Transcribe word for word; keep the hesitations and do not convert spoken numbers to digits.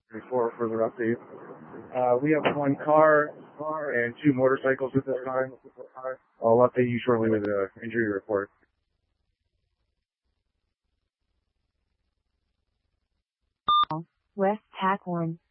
before further update. Uh, we have one car and two motorcycles at this time. I'll update you shortly with an injury report. West Tack one.